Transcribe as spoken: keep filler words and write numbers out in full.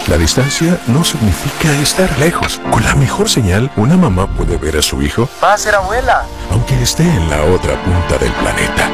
La distancia no significa estar lejos. Con la mejor señal, una mamá puede ver a su hijo. Va a ser abuela. Aunque esté en la otra punta del planeta.